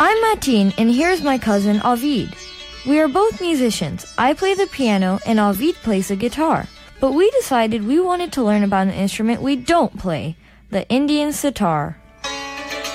I'm Mateen, and here's my cousin Avid. We are both musicians. I play the piano, and Avid plays the guitar. But we decided we wanted to learn about an instrument we don't play, the Indian sitar.